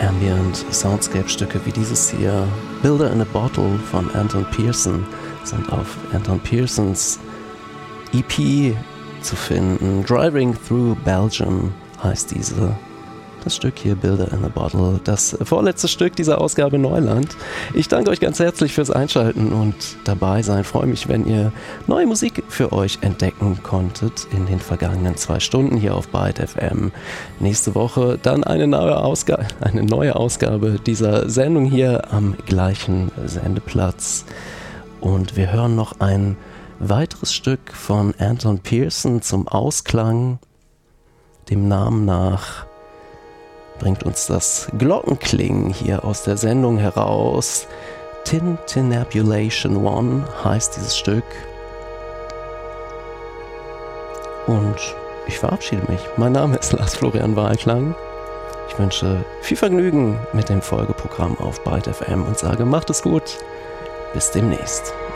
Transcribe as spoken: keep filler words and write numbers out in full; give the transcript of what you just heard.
Ambient Soundscape-Stücke wie dieses hier, Builder in a Bottle von Anton Pearson, sind auf Anton Pearsons E P zu finden. Driving Through Belgium heißt diese. Das Stück hier, Builder in a Bottle, das vorletzte Stück dieser Ausgabe Neuland. Ich danke euch ganz herzlich fürs Einschalten und dabei sein. Freue mich, wenn ihr neue Musik für euch entdecken konntet in den vergangenen zwei Stunden hier auf Byte F M. Nächste Woche dann eine neue Ausgabe, eine neue Ausgabe dieser Sendung hier am gleichen Sendeplatz. Und wir hören noch ein weiteres Stück von Anton Pearson zum Ausklang. Dem Namen nach bringt uns das Glockenklingen hier aus der Sendung heraus. Tintinnabulation One heißt dieses Stück. Und ich verabschiede mich. Mein Name ist Lars Florian Wahlklang. Ich wünsche viel Vergnügen mit dem Folgeprogramm auf Byte F M und sage, macht es gut. Bis demnächst.